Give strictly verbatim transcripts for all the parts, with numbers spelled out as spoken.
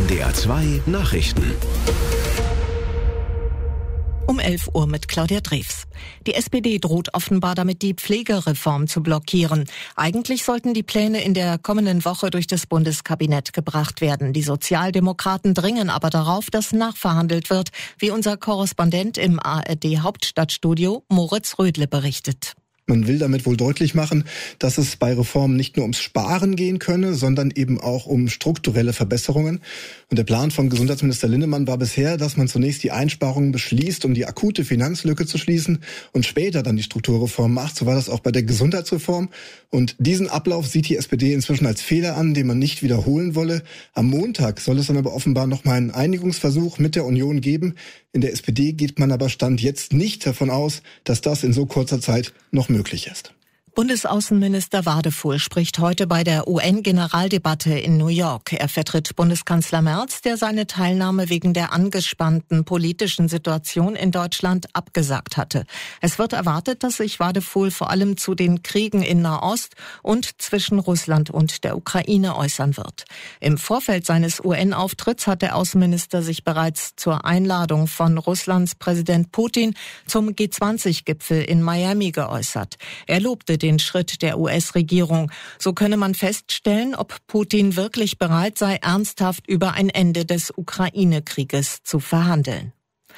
N D R zwei Nachrichten. Um elf Uhr mit Claudia Drews. Die S P D droht offenbar damit, die Pflegereform zu blockieren. Eigentlich sollten die Pläne in der kommenden Woche durch das Bundeskabinett gebracht werden. Die Sozialdemokraten dringen aber darauf, dass nachverhandelt wird, wie unser Korrespondent im A R D-Hauptstadtstudio Moritz Rödle berichtet. Man will damit wohl deutlich machen, dass es bei Reformen nicht nur ums Sparen gehen könne, sondern eben auch um strukturelle Verbesserungen. Und der Plan von Gesundheitsminister Linnemann war bisher, dass man zunächst die Einsparungen beschließt, um die akute Finanzlücke zu schließen und später dann die Strukturreform macht. So war das auch bei der Gesundheitsreform. Und diesen Ablauf sieht die S P D inzwischen als Fehler an, den man nicht wiederholen wolle. Am Montag soll es dann aber offenbar noch mal einen Einigungsversuch mit der Union geben. In der S P D geht man aber Stand jetzt nicht davon aus, dass das in so kurzer Zeit noch möglich ist. Bundesaußenminister Wadefuhl spricht heute bei der U N-Generaldebatte in New York. Er vertritt Bundeskanzler Merz, der seine Teilnahme wegen der angespannten politischen Situation in Deutschland abgesagt hatte. Es wird erwartet, dass sich Wadefuhl vor allem zu den Kriegen in Nahost und zwischen Russland und der Ukraine äußern wird. Im Vorfeld seines U N-Auftritts hat der Außenminister sich bereits zur Einladung von Russlands Präsident Putin zum G zwanzig Gipfel in Miami geäußert. Er lobte den den Schritt der U S-Regierung. So könne man feststellen, ob Putin wirklich bereit sei, ernsthaft über ein Ende des Ukraine-Krieges zu verhandeln.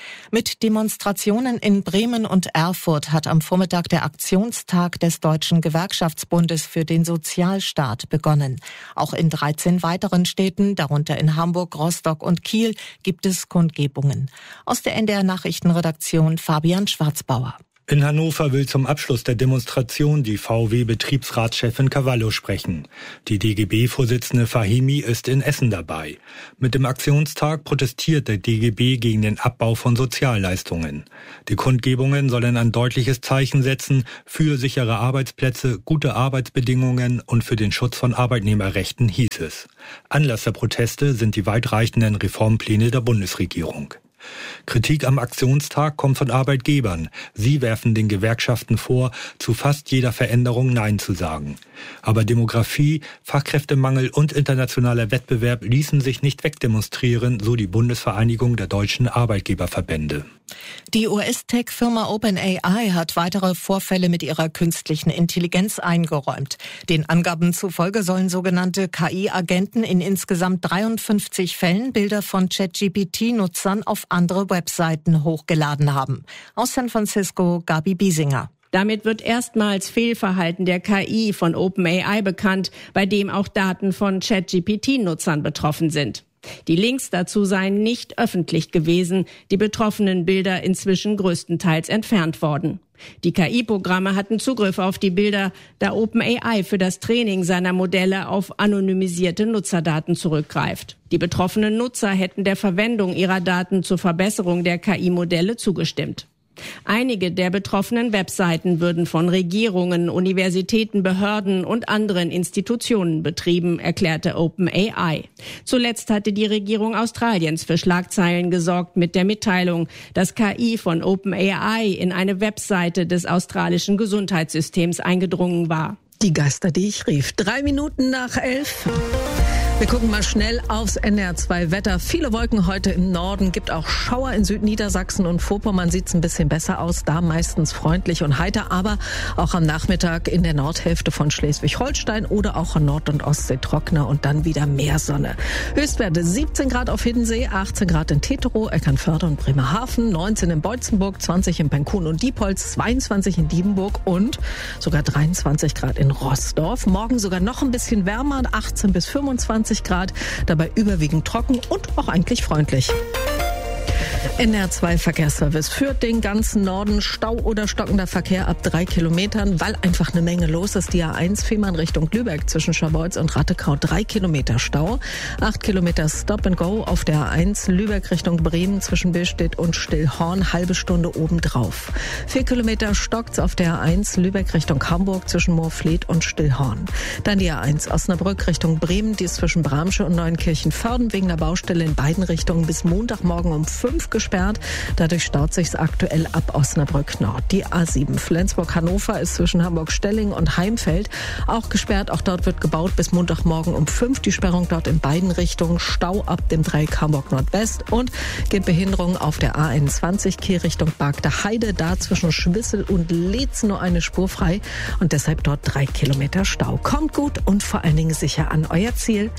Mit Demonstrationen in Bremen und Erfurt hat am Vormittag der Aktionstag des Deutschen Gewerkschaftsbundes für den Sozialstaat begonnen. Auch in dreizehn weiteren Städten, darunter in Hamburg, Rostock und Kiel, gibt es Kundgebungen. Aus der N D R-Nachrichtenredaktion Fabian Schwarzbauer. In Hannover will zum Abschluss der Demonstration die V W-Betriebsratschefin Cavallo sprechen. Die D G B-Vorsitzende Fahimi ist in Essen dabei. Mit dem Aktionstag protestiert der D G B gegen den Abbau von Sozialleistungen. Die Kundgebungen sollen ein deutliches Zeichen setzen für sichere Arbeitsplätze, gute Arbeitsbedingungen und für den Schutz von Arbeitnehmerrechten, hieß es. Anlass der Proteste sind die weitreichenden Reformpläne der Bundesregierung. Kritik am Aktionstag kommt von Arbeitgebern. Sie werfen den Gewerkschaften vor, zu fast jeder Veränderung Nein zu sagen. Aber Demografie, Fachkräftemangel und internationaler Wettbewerb ließen sich nicht wegdemonstrieren, so die Bundesvereinigung der deutschen Arbeitgeberverbände. Die U S-Tech-Firma OpenAI hat weitere Vorfälle mit ihrer künstlichen Intelligenz eingeräumt. Den Angaben zufolge sollen sogenannte K I-Agenten in insgesamt dreiundfünfzig Fällen Bilder von ChatGPT-Nutzern auf andere Webseiten hochgeladen haben. Aus San Francisco, Gabi Biesinger. Damit wird erstmals Fehlverhalten der K I von OpenAI bekannt, bei dem auch Daten von ChatGPT-Nutzern betroffen sind. Die Links dazu seien nicht öffentlich gewesen, die betroffenen Bilder inzwischen größtenteils entfernt worden. Die K I-Programme hatten Zugriff auf die Bilder, da OpenAI für das Training seiner Modelle auf anonymisierte Nutzerdaten zurückgreift. Die betroffenen Nutzer hätten der Verwendung ihrer Daten zur Verbesserung der K I-Modelle zugestimmt. Einige der betroffenen Webseiten würden von Regierungen, Universitäten, Behörden und anderen Institutionen betrieben, erklärte OpenAI. Zuletzt hatte die Regierung Australiens für Schlagzeilen gesorgt mit der Mitteilung, dass K I von OpenAI in eine Webseite des australischen Gesundheitssystems eingedrungen war. Die Geister, die ich rief. Drei Minuten nach elf. Wir gucken mal schnell aufs N D R zwei Wetter. Viele Wolken heute im Norden, gibt auch Schauer in Südniedersachsen und Vorpommern sieht's ein bisschen besser aus, da meistens freundlich und heiter, aber auch am Nachmittag in der Nordhälfte von Schleswig-Holstein oder auch an Nord- und Ostsee trockener und dann wieder mehr Sonne. Höchstwerte siebzehn Grad auf Hiddensee, achtzehn Grad in Teterow, Eckernförde und Bremerhaven, neunzehn in Beutzenburg, zwanzig in Penkun und Diepholz, zweiundzwanzig in Diebenburg und sogar dreiundzwanzig Grad in Rossdorf. Morgen sogar noch ein bisschen wärmer, achtzehn bis fünfundzwanzig Grad, dabei überwiegend trocken und auch eigentlich freundlich. N D R zwei Verkehrsservice führt den ganzen Norden. Stau oder stockender Verkehr ab drei Kilometern, weil einfach eine Menge los ist. Die A eins Fehmarn Richtung Lübeck zwischen Scharbeutz und Rattekau, drei Kilometer Stau. Acht Kilometer Stop and Go auf der A eins Lübeck Richtung Bremen zwischen Billstedt und Stillhorn, halbe Stunde obendrauf. Vier Kilometer stockt's auf der A eins Lübeck Richtung Hamburg zwischen Moorfleet und Stillhorn. Dann die A eins Osnabrück Richtung Bremen, die ist zwischen Bramsche und Neuenkirchen-Vörden wegen der Baustelle in beiden Richtungen bis Montagmorgen um fünf fünf gesperrt. Dadurch staut sich's aktuell ab Osnabrück Nord. Die A sieben Flensburg-Hannover ist zwischen Hamburg-Stelling und Heimfeld auch gesperrt. Auch dort wird gebaut bis Montagmorgen um fünf. Die Sperrung dort in beiden Richtungen. Stau ab dem Dreieck Hamburg Nordwest und gibt Behinderung auf der A einundzwanzig Kehrrichtung Bargter Heide. Da zwischen Schwissel und Leetz nur eine Spur frei und deshalb dort drei Kilometer Stau. Kommt gut und vor allen Dingen sicher an euer Ziel.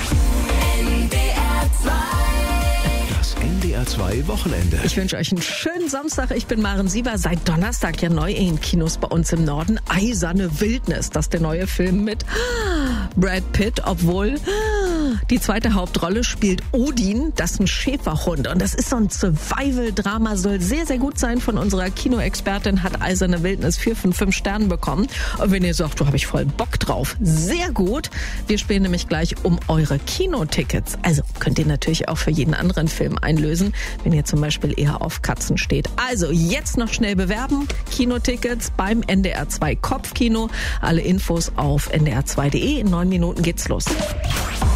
Das N D R zwei Wochenende. Ich wünsche euch einen schönen Samstag. Ich bin Maren Sieber. Seit Donnerstag ja neu in Kinos bei uns im Norden. Eiserne Wildnis, das ist der neue Film mit Brad Pitt, obwohl die zweite Hauptrolle spielt Odin, das ist ein Schäferhund. Und das ist so ein Survival-Drama, soll sehr, sehr gut sein. Von unserer Kinoexpertin hat Eiserne Wildnis vier von fünf Sternen bekommen. Und wenn ihr sagt, du habe ich voll Bock drauf, sehr gut. Wir spielen nämlich gleich um eure Kinotickets. Also könnt ihr natürlich auch für jeden anderen Film einlösen, wenn ihr zum Beispiel eher auf Katzen steht. Also jetzt noch schnell bewerben. Kinotickets beim N D R zwei Kopfkino. Alle Infos auf n d r zwei punkt d e. In neun Minuten geht's los.